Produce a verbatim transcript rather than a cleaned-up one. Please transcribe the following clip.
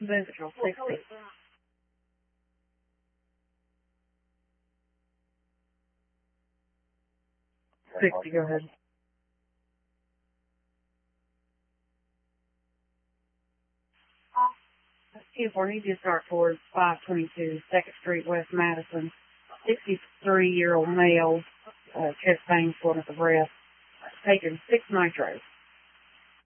Benadryl, sixty. sixty, go ahead. Two four, need to start towards five twenty-two Second Street, West Madison. sixty-three-year-old male, uh, chest pain, swelling at the breast, taking six nitros.